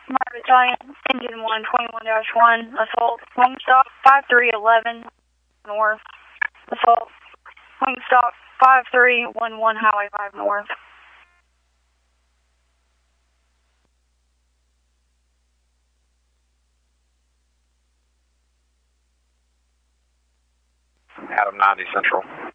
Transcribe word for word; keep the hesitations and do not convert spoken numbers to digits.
My battalion, engine one, twenty-one dash one, assault, wing stop five three eleven north, assault, wing stop five three one one highway five north. Adam ninety Central.